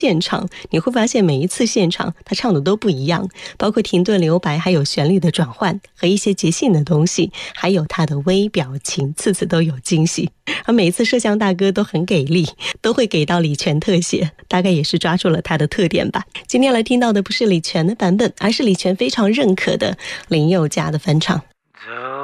现场，你会发现每一次现场他唱的都不一样，包括停顿留白，还有旋律的转换和一些即兴的东西，还有他的微表情，次次都有惊喜。而每一次摄像大哥都很给力，都会给到李泉特写，大概也是抓住了他的特点吧。今天来听到的不是李泉的版本，而是李泉非常认可的林宥嘉的翻唱。